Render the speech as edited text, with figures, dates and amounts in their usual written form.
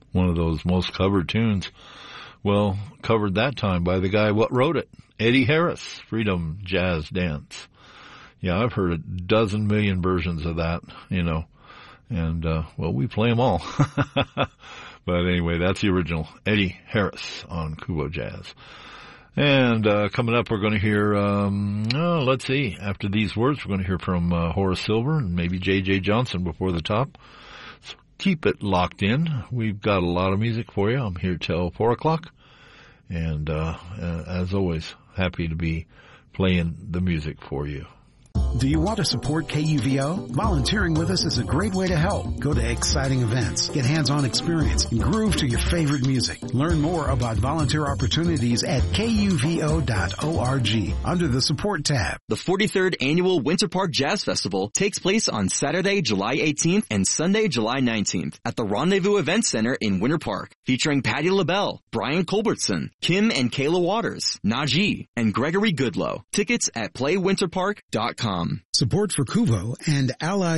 one of those most covered tunes. Well, covered that time by the guy what wrote it, Eddie Harris, Freedom Jazz Dance. Yeah, I've heard a dozen million versions of that, and, well, we play them all. But anyway, that's the original, Eddie Harris on Kubo Jazz. And coming up, we're going to hear, let's see, after these words, we're going to hear from Horace Silver and maybe J.J. Johnson before the top. So keep it locked in. We've got a lot of music for you. I'm here till 4 o'clock. And as always, happy to be playing the music for you. Do you want to support KUVO? Volunteering with us is a great way to help. Go to exciting events, get hands-on experience, and groove to your favorite music. Learn more about volunteer opportunities at kuvo.org under the support tab. The 43rd Annual Winter Park Jazz Festival takes place on Saturday, July 18th and Sunday, July 19th at the Rendezvous Event Center in Winter Park, featuring Patti LaBelle, Brian Culbertson, Kim and Kayla Waters, Najee, and Gregory Goodlow. Tickets at playwinterpark.com. Support for Kuvo and Allied